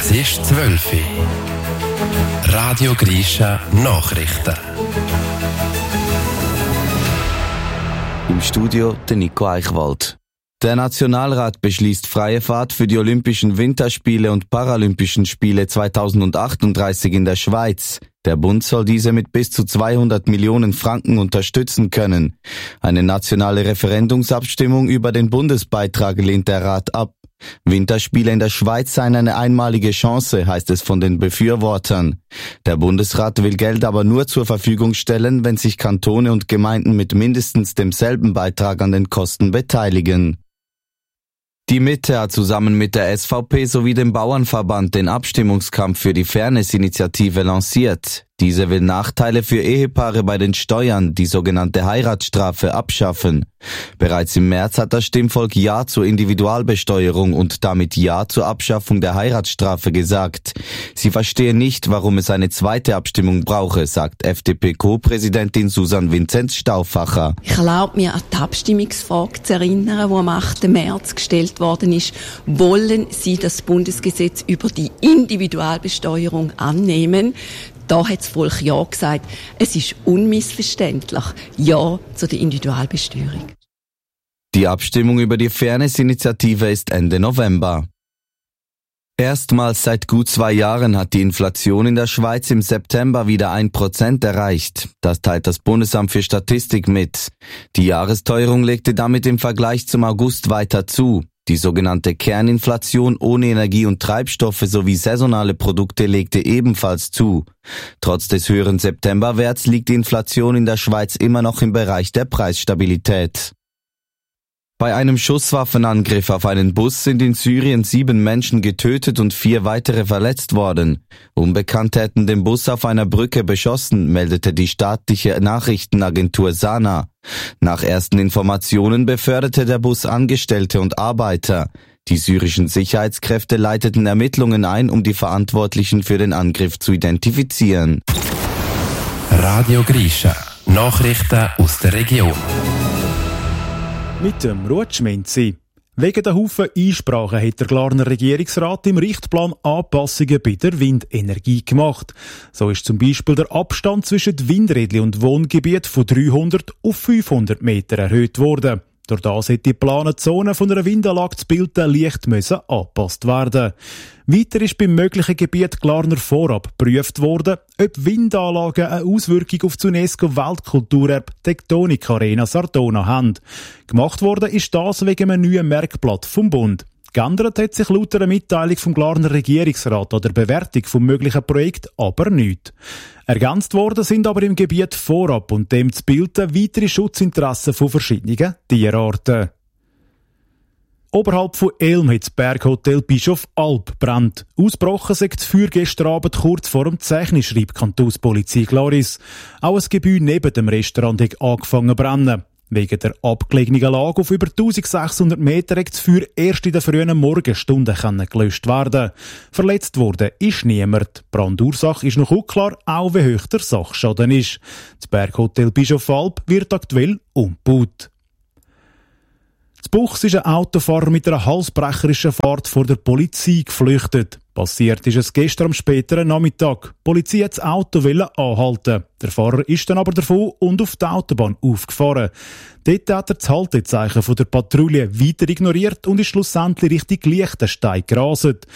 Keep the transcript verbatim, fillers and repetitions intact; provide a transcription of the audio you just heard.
Es ist zwölf Uhr. Radio Grisha Nachrichten. Im Studio der Nico Eichwald. Der Nationalrat beschließt freie Fahrt für die Olympischen Winterspiele und Paralympischen Spiele zweitausendachtunddreißig in der Schweiz. Der Bund soll diese mit bis zu zweihundert Millionen Franken unterstützen können. Eine nationale Referendumsabstimmung über den Bundesbeitrag lehnt der Rat ab. Winterspiele in der Schweiz seien eine einmalige Chance, heißt es von den Befürwortern. Der Bundesrat will Geld aber nur zur Verfügung stellen, wenn sich Kantone und Gemeinden mit mindestens demselben Beitrag an den Kosten beteiligen. Die Mitte hat zusammen mit der S V P sowie dem Bauernverband den Abstimmungskampf für die Fairness-Initiative lanciert. Diese will Nachteile für Ehepaare bei den Steuern, die sogenannte Heiratsstrafe, abschaffen. Bereits im März hat das Stimmvolk Ja zur Individualbesteuerung und damit Ja zur Abschaffung der Heiratsstrafe gesagt. Sie verstehe nicht, warum es eine zweite Abstimmung brauche, sagt F D P-Co-Präsidentin Susanne Vinzenz-Stauffacher. Ich erlaube mir, an die Abstimmungsfrage zu erinnern, die am achten März gestellt worden ist. Wollen Sie das Bundesgesetz über die Individualbesteuerung annehmen? Da hat das Volk Ja gesagt. Es ist unmissverständlich. Ja zu der Individualbesteuerung. Die Abstimmung über die Fairness-Initiative ist Ende November. Erstmals seit gut zwei Jahren hat die Inflation in der Schweiz im September wieder ein Prozent erreicht. Das teilt das Bundesamt für Statistik mit. Die Jahresteuerung legte damit im Vergleich zum August weiter zu. Die sogenannte Kerninflation ohne Energie und Treibstoffe sowie saisonale Produkte legte ebenfalls zu. Trotz des höheren Septemberwerts liegt die Inflation in der Schweiz immer noch im Bereich der Preisstabilität. Bei einem Schusswaffenangriff auf einen Bus sind in Syrien sieben Menschen getötet und vier weitere verletzt worden. Unbekannte hätten den Bus auf einer Brücke beschossen, meldete die staatliche Nachrichtenagentur Sana. Nach ersten Informationen beförderte der Bus Angestellte und Arbeiter. Die syrischen Sicherheitskräfte leiteten Ermittlungen ein, um die Verantwortlichen für den Angriff zu identifizieren. Radio Grisha Nachrichten aus der Region. Mit dem Rutschmenzi. Wegen der Haufen Einsprachen hat der Glarner Regierungsrat im Richtplan Anpassungen bei der Windenergie gemacht. So ist zum Beispiel der Abstand zwischen Windrädchen und Wohngebiet von dreihundert auf fünfhundert Meter erhöht worden. Durch das hätte die geplante Zone von einer Windanlage zu bilden leicht müssen angepasst werden. Weiter ist beim möglichen Gebiet Glarner vorab geprüft worden, ob Windanlagen eine Auswirkung auf das UNESCO-Weltkulturerbe Tektonik Arena Sardona haben. Gemacht worden ist das wegen einem neuen Merkblatt vom Bund. Geändert hat sich laut einer Mitteilung vom Glarner Regierungsrat an der Bewertung vom möglichen Projekt aber nichts. Ergänzt worden sind aber im Gebiet vorab und dem zu bilden weitere Schutzinteressen von verschiedenen Tierarten. Oberhalb von Elm hat das Berghotel Bischof Alp brennt. Ausgebrochen sei das Feuer gestern Abend kurz vor dem Zeichen, schreibt Kantonspolizei Glaris. Auch ein Gebäude neben dem Restaurant hat angefangen zu brennen. Wegen der abgelegenen Lage auf über eintausendsechshundert Meter hat das Feuer erst in den frühen Morgenstunden gelöscht werden. Verletzt worden ist niemand. Die Brandursache ist noch unklar, auch wie hoch der Sachschaden ist. Das Berghotel Bischof Alp wird aktuell umgebaut. In Buchs ist ein Autofahrer mit einer halsbrecherischen Fahrt vor der Polizei geflüchtet. Passiert ist es gestern am späteren Nachmittag. Die Polizei hat das Auto anhalten. Der Fahrer ist dann aber davon und auf die Autobahn aufgefahren. Dort hat er das Haltezeichen von der Patrouille weiter ignoriert und ist schlussendlich Richtung Liechtenstein gerastet.